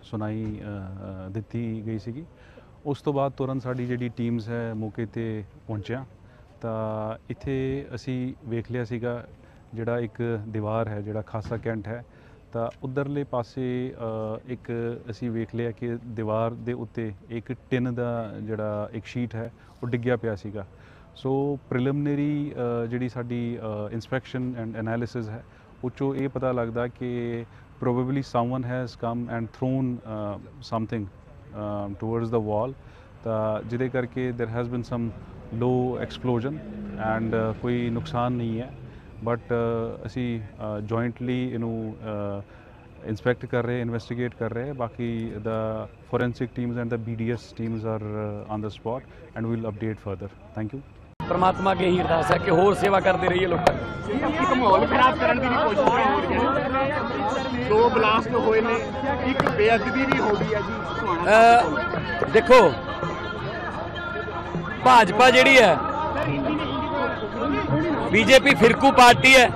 ਸੁਣਾਈ ਦਿੱਤੀ ਗਈ ਸੀਗੀ। ਉਸ ਤੋਂ ਬਾਅਦ ਤੁਰੰਤ ਸਾਡੀ ਜਿਹੜੀ ਟੀਮਸ ਹੈ ਮੌਕੇ ਤੇ ਪਹੁੰਚਿਆ ਤਾਂ ਇੱਥੇ ਅਸੀਂ ਵੇਖ ਲਿਆ ਸੀਗਾ ਜਿਹੜਾ ਇੱਕ ਦੀਵਾਰ ਹੈ ਜਿਹੜਾ ਖਾਸਾ ਕੈਂਟ ਹੈ ਤਾਂ ਉਧਰਲੇ ਪਾਸੇ ਇੱਕ ਅਸੀਂ ਵੇਖ ਲਿਆ ਕਿ ਦੀਵਾਰ ਦੇ ਉੱਤੇ ਇੱਕ ਟਿਨ ਦਾ ਜਿਹੜਾ ਇੱਕ ਸ਼ੀਟ ਹੈ ਉਹ ਡਿੱਗਿਆ ਪਿਆ ਸੀਗਾ। ਸੋ ਪ੍ਰੀਲਿਮਿਨਰੀ ਜਿਹੜੀ ਸਾਡੀ ਇਨਸਪੈਕਸ਼ਨ ਐਂਡ ਐਨਾਲਿਸਿਸ ਹੈ ਉਹ 'ਚੋਂ ਇਹ ਪਤਾ ਲੱਗਦਾ ਕਿ probably someone has come and thrown something towards ਦ ਵਾਲ ਤਾਂ ਜਿਹਦੇ ਕਰਕੇ ਦੇਰ ਹੈਜ਼ ਬਿਨ ਸਮ ਲੋ ਐਕਸਪਲੋਜਨ ਐਂਡ ਕੋਈ ਨੁਕਸਾਨ ਨਹੀਂ ਹੈ। ਬਟ ਅਸੀਂ ਜੁਆਇੰਟਲੀ ਇਹਨੂੰ ਇੰਸਪੈਕਟ ਕਰ ਰਹੇ ਇਨਵੈਸਟੀਗੇਟ ਕਰ ਰਹੇ ਬਾਕੀ ਦ forensic teams and the BDS teams are on the ਸਪॉट and wheel update further. Thank you. परमात्मा के ही अरदास है कि होर सेवा करते रहिए लोगों एक माहौल खराब करने की कोशिश हो रही है। 2 ब्लास्ट होए ने, एक बेअदबी भी हो गई है जी। देखो भाजपा जिहड़ी है बीजेपी फिरकू पार्टी है।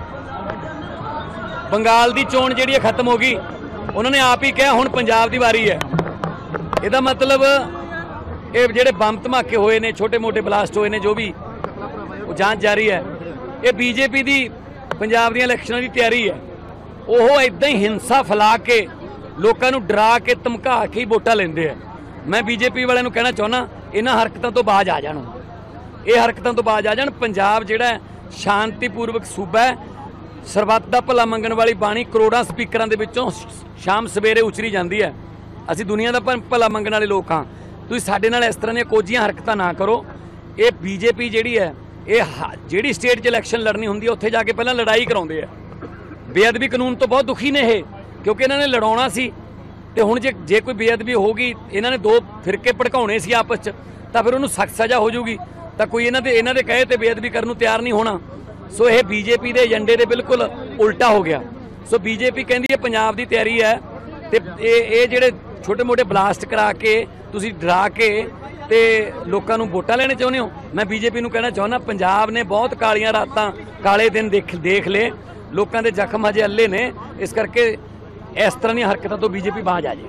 बंगाल दी चोण जिहड़ी खत्म हो गई, उन्होंने आप ही कहा हुण पंजाब दी वारी है। इहदा मतलब ये जिहड़े बम धमाके होए ने, छोटे मोटे ब्लास्ट होए ने, जो भी ਜਾਂਚ ਜਾਰੀ ਹੈ। ਇਹ ਬੀਜੇਪੀ ਦੀ ਪੰਜਾਬ ਦੀਆਂ ਇਲੈਕਸ਼ਨਾਂ ਦੀ ਤਿਆਰੀ ਹੈ। ਉਹ ਇਦਾਂ ਹੀ ਹਿੰਸਾ ਫੈਲਾ ਕੇ ਲੋਕਾਂ ਨੂੰ ਡਰਾ ਕੇ ਧਮਕਾ ਕੇ ਹੀ ਵੋਟਾਂ ਲੈਂਦੇ ਆ। ਮੈਂ ਬੀਜੇਪੀ ਵਾਲਿਆਂ ਨੂੰ ਕਹਿਣਾ ਚਾਹੁੰਦਾ ਇਹਨਾਂ ਹਰਕਤਾਂ ਤੋਂ ਬਾਜ਼ ਆ ਜਾਣ। ਇਹ ਹਰਕਤਾਂ ਤੋਂ ਬਾਜ਼ ਆ ਜਾਣ। ਪੰਜਾਬ ਜਿਹੜਾ ਸ਼ਾਂਤੀਪੂਰਵਕ ਸੂਬਾ ਹੈ, ਸਰਬੱਤ ਦਾ ਭਲਾ ਮੰਗਣ ਵਾਲੀ ਬਾਣੀ ਕਰੋੜਾਂ ਸਪੀਕਰਾਂ ਦੇ ਵਿੱਚੋਂ ਸ਼ਾਮ ਸਵੇਰੇ ਉਚਰੀ ਜਾਂਦੀ ਹੈ। ਅਸੀਂ ਦੁਨੀਆ ਦਾ ਭਲਾ ਮੰਗਣ ਵਾਲੇ ਲੋਕ ਹਾਂ। ਤੁਸੀਂ ਸਾਡੇ ਨਾਲ ਇਸ ਤਰ੍ਹਾਂ ਦੀਆਂ ਕੋਝੀਆਂ ਹਰਕਤਾਂ ਨਾ ਕਰੋ। ਇਹ ਬੀਜੇਪੀ ਜਿਹੜੀ ਹੈ ਇਹ ਜਿਹੜੀ ਸਟੇਟ 'ਚ ਇਲੈਕਸ਼ਨ ਲੜਨੀ ਹੁੰਦੀ ਹੈ ਉੱਥੇ ਜਾ ਕੇ ਪਹਿਲਾਂ ਲੜਾਈ ਕਰਾਉਂਦੇ ਆ। ਬੇਅਦਬੀ ਕਾਨੂੰਨ ਤੋਂ ਬਹੁਤ ਦੁਖੀ ਨੇ ਇਹ, ਕਿਉਂਕਿ ਇਹਨਾਂ ਨੇ ਲੜਾਉਣਾ ਸੀ ਤੇ ਹੁਣ ਜੇ ਕੋਈ ਬੇਅਦਬੀ ਹੋ ਗਈ, ਇਹਨਾਂ ਨੇ 2 ਫਿਰਕੇ ਭੜਕਾਉਣੇ ਸੀ ਆਪਸ 'ਚ, ਤਾਂ ਫਿਰ ਉਹਨੂੰ ਸਖਤ ਸਜ਼ਾ ਹੋ ਜਾਊਗੀ। ਤਾਂ ਕੋਈ ਇਹਨਾਂ ਦੇ ਕਹੇ ਤੇ ਬੇਅਦਬੀ ਕਰਨ ਨੂੰ ਤਿਆਰ ਨਹੀਂ ਹੋਣਾ। ਸੋ ਇਹ ਬੀਜੇਪੀ ਦੇ ਏਜੰਡੇ ਦੇ ਬਿਲਕੁਲ ਉਲਟਾ ਹੋ ਗਿਆ। ਸੋ ਬੀਜੇਪੀ ਕਹਿੰਦੀ ਹੈ ਪੰਜਾਬ ਦੀ ਤਿਆਰੀ ਹੈ ਤੇ ਇਹ ਜਿਹੜੇ ਛੋਟੇ ਮੋਟੇ ਬਲਾਸਟ ਕਰਾ ਕੇ ਤੁਸੀਂ ਡਰਾ ਕੇ ਤੇ ਲੋਕਾਂ ਨੂੰ ਵੋਟਾਂ ਲੈਣੇ ਚਾਹੁੰਦੇ ਹੋ। ਮੈਂ ਬੀਜੇਪੀ ਨੂੰ ਕਹਿਣਾ ਚਾਹੁੰਦਾ ਪੰਜਾਬ ਨੇ ਬਹੁਤ ਕਾਲੀਆਂ ਰਾਤਾਂ ਕਾਲੇ ਦਿਨ ਦੇਖ ਲਏ। ਲੋਕਾਂ ਦੇ ਜ਼ਖਮ ਹਜੇ ਅੱਲੇ ਨੇ, ਇਸ ਕਰਕੇ ਇਸ ਤਰ੍ਹਾਂ ਦੀਆਂ ਹਰਕਤਾਂ ਤੋਂ ਬੀਜੇਪੀ ਬਾਜ਼ ਆ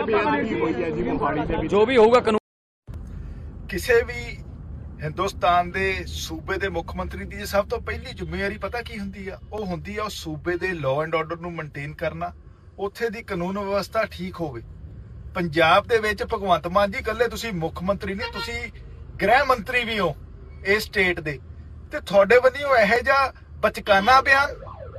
ਜਾਏ। ਜੋ ਵੀ ਹੋਊਗਾ ਕਾਨੂੰਨ। ਕਿਸੇ ਵੀ ਹਿੰਦੁਸਤਾਨ ਦੇ ਸੂਬੇ ਦੇ ਮੁੱਖ ਮੰਤਰੀ ਦੀ ਸਭ ਤੋਂ ਪਹਿਲੀ ਜ਼ਿੰਮੇਵਾਰੀ ਪਤਾ ਕੀ ਹੁੰਦੀ ਆ? ਉਹ ਹੁੰਦੀ ਆ ਉਸ ਸੂਬੇ ਦੇ ਲਾਅ ਐਂਡ ਆਰਡਰ ਨੂੰ ਮੇਨਟੇਨ ਕਰਨਾ, ਉੱਥੇ ਦੀ ਕਾਨੂੰਨ ਵਿਵਸਥਾ ਠੀਕ ਹੋਵੇ। ਪੰਜਾਬ ਦੇ ਵਿੱਚ ਭਗਵੰਤ ਮਾਨ ਜੀ ਇਕੱਲੇ ਤੁਸੀਂ ਮੁੱਖ ਮੰਤਰੀ ਨਹੀਂ, ਤੁਸੀਂ ਗ੍ਰਹਿ ਮੰਤਰੀ ਵੀ ਹੋ ਇਸ ਸਟੇਟ ਦੇ, ਤੇ ਤੁਹਾਡੇ ਵੱਲੋਂ ਇਹੋ ਜਿਹਾ ਬਚਕਾਨਾ ਬਿਆਨ,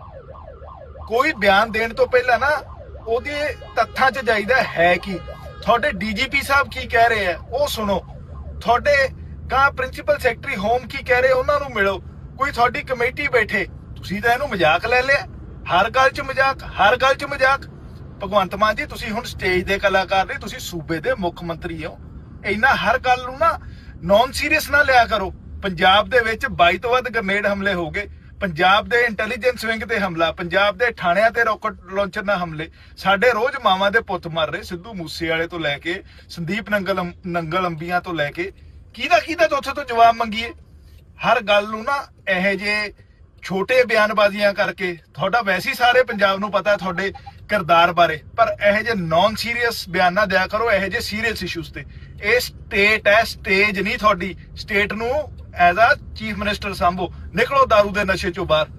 ਕੋਈ ਬਿਆਨ ਦੇਣ ਤੋਂ ਪਹਿਲਾਂ ਨਾ ਉਹਦੇ ਤੱਥਾਂ 'ਚ ਜਾਈਦਾ ਹੈ ਕਿ ਤੁਹਾਡੇ DGP ਸਾਹਿਬ ਕੀ ਕਹਿ ਰਹੇ ਆ ਉਹ ਸੁਣੋ, ਤੁਹਾਡੇ ਗਾਂ ਪ੍ਰਿੰਸੀਪਲ ਸੈਕਟਰੀ ਹੋਮ ਕੀ ਕਹਿ ਰਹੇ ਉਹਨਾਂ ਨੂੰ ਮਿਲੋ, ਕੋਈ ਤੁਹਾਡੀ ਕਮੇਟੀ ਬੈਠੇ। ਤੁਸੀਂ ਤਾਂ ਇਹਨੂੰ ਮਜ਼ਾਕ ਲੈ ਲਿਆ, ਹਰ ਗੱਲ 'ਚ ਮਜ਼ਾਕ, ਹਰ ਗੱਲ 'ਚ ਮਜ਼ਾਕ। ਭਗਵੰਤ ਮਾਨ ਜੀ ਤੁਸੀਂ ਹੁਣ ਸਟੇਜ ਦੇ ਕਲਾਕਾਰ ਨਹੀਂ, ਤੁਸੀਂ ਸੂਬੇ ਦੇ ਮੁੱਖ ਮੰਤਰੀ ਹੋ। ਇੰਨਾ ਹਰ ਗੱਲ ਨੂੰ ਨਾ ਨੌਨ ਸੀਰੀਅਸ ਨਾ ਲਿਆ ਕਰੋ। ਪੰਜਾਬ ਦੇ ਵਿੱਚ 22 ਤੋਂ ਵੱਧ ਗ੍ਰਨੇਡ ਹਮਲੇ ਹੋ ਗਏ, ਪੰਜਾਬ ਦੇ ਇੰਟੈਲੀਜੈਂਸ ਵਿੰਗ ਤੇ ਹਮਲਾ, ਪੰਜਾਬ ਦੇ ਥਾਣਿਆਂ ਤੇ ਰਾਕਟ ਲਾਂਚਰ ਨਾਲ ਹਮਲੇ, ਸਾਡੇ ਰੋਜ਼ ਮਾਵਾਂ ਦੇ ਪੁੱਤ ਮਰ ਰਹੇ, ਸਿੱਧੂ ਮੂਸੇਵਾਲੇ ਤੋਂ ਲੈ ਕੇ ਸੰਦੀਪ ਨੰਗਲ ਅੰਬੀਆਂ ਤੋਂ ਲੈ ਕੇ ਕਿਹਦਾ ਉੱਥੇ ਤੋਂ ਜਵਾਬ ਮੰਗੀਏ। ਹਰ ਗੱਲ ਨੂੰ ਨਾ ਇਹੋ ਜਿਹੇ ਛੋਟੇ ਬਿਆਨਬਾਜ਼ੀਆਂ ਕਰਕੇ, ਤੁਹਾਡਾ ਵੈਸੇ ਹੀ ਸਾਰੇ ਪੰਜਾਬ ਨੂੰ ਪਤਾ ਤੁਹਾਡੇ ਕਿਰਦਾਰ ਬਾਰੇ, ਪਰ ਇਹੋ ਜਿਹੇ ਨੌਨ ਸੀਰੀਅਸ ਬਿਆਨ ਨਾ ਦਿਆ ਕਰੋ ਇਹੋ ਜਿਹੇ ਸੀਰੀਅਸ ਇਸ਼ੂਜ਼ ਤੇ। ਇਹ ਸਟੇਟ ਹੈ, ਸਟੇਜ ਨਹੀਂ ਤੁਹਾਡੀ। ਸਟੇਟ ਨੂੰ ਐਜ਼ ਅ ਚੀਫ ਮਿਨਿਸਟਰ ਸੰਭੋ, ਨਿਕਲੋ ਦਾਰੂ ਦੇ ਨਸ਼ੇ ਚੋਂ ਬਾਹਰ।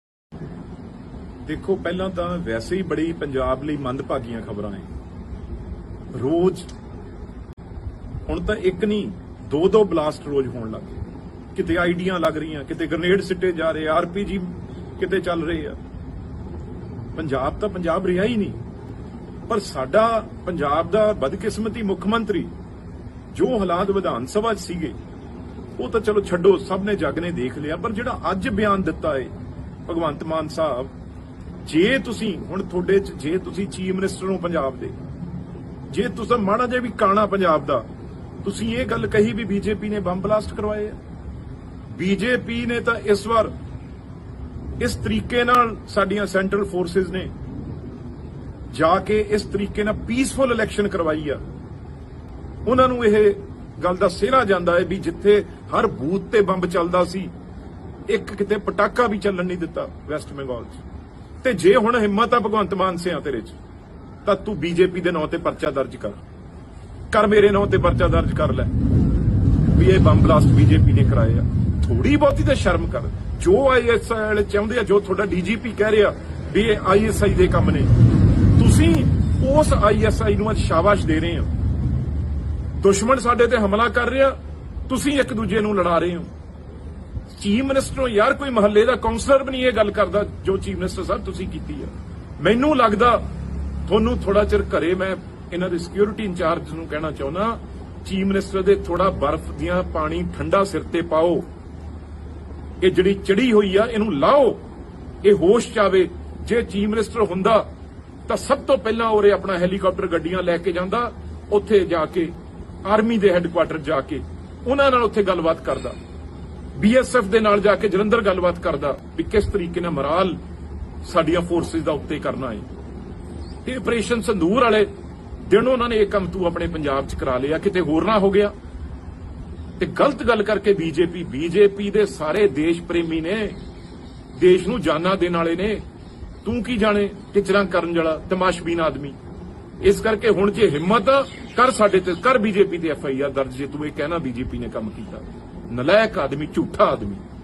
ਦੇਖੋ ਪਹਿਲਾਂ ਤਾਂ ਵੈਸੇ ਹੀ ਬੜੀ ਪੰਜਾਬ ਲਈ ਮੰਦਭਾਗੀਆਂ ਖਬਰਾਂ ਨੇ ਰੋਜ਼। ਹੁਣ ਤਾਂ ਇੱਕ ਨਹੀਂ 2 ਬਲਾਸਟ ਰੋਜ਼ ਹੋਣ ਲੱਗ ਗਏ। ਕਿਤੇ ਆਈਡੀਆਂ ਲੱਗ ਰਹੀਆਂ, ਕਿਤੇ ਗ੍ਰਨੇਡ ਸਿੱਟੇ ਜਾ ਰਹੇ, RPG ਕਿਤੇ ਚੱਲ ਰਹੇ ਆ। ਪੰਜਾਬ ਤਾਂ ਪੰਜਾਬ ਰਿਹਾ ਹੀ ਨਹੀਂ। ਪਰ ਸਾਡਾ ਪੰਜਾਬ ਦਾ ਬਦਕਿਸਮਤੀ ਮੁੱਖ ਮੰਤਰੀ ਜੋ ਹਾਲਾਤ ਵਿਧਾਨ ਸਭਾ 'ਚ ਸੀਗੇ ਉਹ ਤਾਂ ਚਲੋ ਛੱਡੋ, ਸਭ ਨੇ ਜੱਗ ਨੇ ਦੇਖ ਲਿਆ। ਪਰ ਜਿਹੜਾ ਅੱਜ ਬਿਆਨ ਦਿੱਤਾ ਏ ਭਗਵੰਤ ਮਾਨ ਸਾਹਿਬ, ਜੇ ਤੁਸੀਂ ਹੁਣ ਤੁਹਾਡੇ 'ਚ ਜੇ ਤੁਸੀਂ ਚੀਫ ਮਿਨਿਸਟਰ ਹੋ ਪੰਜਾਬ ਦੇ, ਜੇ ਤੁਸੀਂ ਮਾੜਾ ਜਿਹਾ ਵੀ ਕਾਣਾ ਪੰਜਾਬ ਦਾ, ਤੁਸੀਂ ਇਹ ਗੱਲ ਕਹੀ ਵੀ ਬੀਜੇਪੀ ਨੇ ਬੰਬ ਬਲਾਸਟ ਕਰਵਾਏ ਆ। ਬੀਜੇਪੀ ਨੇ ਤਾਂ ਇਸ ਵਾਰ ਇਸ ਤਰੀਕੇ ਨਾਲ ਸਾਡੀਆਂ ਸੈਂਟਰਲ ਫੋਰਸਿਸ ਨੇ ਜਾ ਕੇ ਇਸ ਤਰੀਕੇ ਨਾਲ ਪੀਸਫੁਲ ਇਲੈਕਸ਼ਨ ਕਰਵਾਈ ਆ। ਉਹਨਾਂ ਨੂੰ ਇਹ ਗੱਲ ਦਾ ਸਿਹਰਾ ਜਾਂਦਾ ਹੈ ਵੀ ਜਿੱਥੇ ਹਰ ਬੂਥ ਤੇ ਬੰਬ ਚੱਲਦਾ ਸੀ, ਇੱਕ ਕਿਤੇ ਪਟਾਕਾ ਵੀ ਚੱਲਣ ਨਹੀਂ ਦਿੱਤਾ ਵੈਸਟ ਬੰਗਾਲ 'ਚ। ਤੇ ਜੇ ਹੁਣ ਹਿੰਮਤ ਆ ਭਗਵੰਤ ਮਾਨ ਸਿਆਂ ਤੇਰੇ 'ਚ, ਤਾਂ ਤੂੰ ਬੀਜੇਪੀ ਦੇ ਨਾਂ ਤੇ ਪਰਚਾ ਦਰਜ ਕਰ ਮੇਰੇ ਨਾਂ ਤੇ ਪਰਚਾ ਦਰਜ ਕਰ ਲੈ ਵੀ ਇਹ ਬੰਬ ਬਲਾਸਟ ਬੀਜੇਪੀ ਨੇ ਕਰਾਏ ਆ। ਥੋੜੀ ਬਹੁਤੀ ਤਾਂ ਸ਼ਰਮ ਕਰ। ਜੋ ਆਈਐਸਆਈ ਵਾਲੇ ਚਾਹੁੰਦੇ ਆ, ਜੋ ਤੁਹਾਡਾ ਡੀਜੀਪੀ ਕਹਿ ਰਿਹਾ ਵੀ ਇਹ ਆਈਐਸਆਈ ਦੇ ਕੰਮ ਨੇ, ਤੁਸੀਂ ਉਸ ਆਈਐਸਆਈ ਨੂੰ ਅੱਜ ਸ਼ਾਬਾਸ਼ ਦੇ ਰਹੇ ਹੋ। ਦੁਸ਼ਮਣ ਸਾਡੇ ਤੇ ਹਮਲਾ ਕਰ ਰਿਹਾ, ਤੁਸੀਂ ਇੱਕ ਦੂਜੇ ਨੂੰ ਲੜਾ ਰਹੇ ਹੋ। ਚੀਫ ਮਿਨਿਸਟਰੋਂ ਯਾਰ ਕੋਈ ਮਹੱਲੇ ਦਾ ਕਾਉਂਸਲਰ ਵੀ ਨਹੀਂ ਇਹ ਗੱਲ ਕਰਦਾ ਜੋ ਚੀਫ ਮਿਨਿਸਟਰ ਸਾਹਿਬ ਤੁਸੀਂ ਕੀਤੀ ਆ। ਮੈਨੂੰ ਲੱਗਦਾ ਤੁਹਾਨੂੰ ਥੋੜਾ ਚਿਰ ਘਰੇ, ਮੈਂ ਇਹਨਾਂ ਦੇ ਸਿਕਿਉਰਿਟੀ ਇੰਚਾਰਜ ਨੂੰ ਕਹਿਣਾ ਚਾਹੁੰਦਾ, ਚੀਫ ਮਿਨਿਸਟਰ ਦੇ ਥੋੜਾ ਬਰਫ਼ ਦੀਆਂ ਪਾਣੀ ਠੰਡਾ ਸਿਰ ਤੇ ਪਾਓ, ਇਹ ਜਿਹੜੀ ਚੜੀ ਹੋਈ ਆ ਇਹਨੂੰ ਲਾਓ, ਇਹ ਹੋਸ਼ ਚ ਆਵੇ। ਜੇ ਚੀਫ ਮਿਨਿਸਟਰ ਹੁੰਦਾ ਤਾਂ ਸਭ ਤੋਂ ਪਹਿਲਾਂ ਉਹਰੇ ਆਪਣਾ ਹੈਲੀਕਾਪਟਰ ਗੱਡੀਆਂ ਲੈ ਕੇ ਜਾਂਦਾ, ਉੱਥੇ ਜਾ ਕੇ ਆਰਮੀ ਦੇ ਹੈੱਡਕੁਆਟਰ ਜਾ ਕੇ ਉਹਨਾਂ ਨਾਲ ਉੱਥੇ ਗੱਲਬਾਤ ਕਰਦਾ, ਬੀਐਸਐਫ ਦੇ ਨਾਲ ਜਾ ਕੇ ਜਲੰਧਰ ਗੱਲਬਾਤ ਕਰਦਾ ਵੀ ਕਿਸ ਤਰੀਕੇ ਨਾਲ ਮਰਾਲ ਸਾਡੀਆਂ ਫੋਰਸਿਸ ਦਾ ਉੱਤੇ ਕਰਨਾ ਹੈ। ਤੇ ਆਪਰੇਸ਼ਨ ਸੰਦੂਰ ਵਾਲੇ ਦਿਨ ਉਹਨਾਂ ਨੇ ਇਹ ਕੰਮ ਤੂੰ ਆਪਣੇ ਪੰਜਾਬ 'ਚ ਕਰਾ ਲਿਆ, ਕਿਤੇ ਹੋਰ ਨਾ ਹੋ ਗਿਆ। ਤੇ ਗਲਤ ਗੱਲ ਕਰਕੇ ਬੀਜੇਪੀ ਦੇ ਸਾਰੇ ਦੇਸ਼ ਪ੍ਰੇਮੀ ਨੇ, ਦੇਸ਼ ਨੂੰ ਜਾਨਾਂ ਦੇਣ ਵਾਲੇ ਨੇ, ਤੂੰ ਕੀ ਜਾਣੇ ਟਿਚਰਾਂ ਕਰਨ ਵਾਲਾ ਤਮਾਸ਼ਬੀਨ ਆਦਮੀ। ਇਸ ਕਰਕੇ ਹੁਣ ਜੇ ਹਿੰਮਤ ਕਰ ਸਾਡੇ ਤੇ ਕਰ ਬੀਜੇਪੀ ਤੇ ਐਫਆਈਆਰ ਦਰਜ, ਜੇ ਤੂੰ ਇਹ ਕਹਿਣਾ ਬੀਜੇਪੀ ਨੇ ਕੰਮ ਕੀਤਾ। ਨਲਾਇਕ ਆਦਮੀ, ਝੂਠਾ ਆਦਮੀ।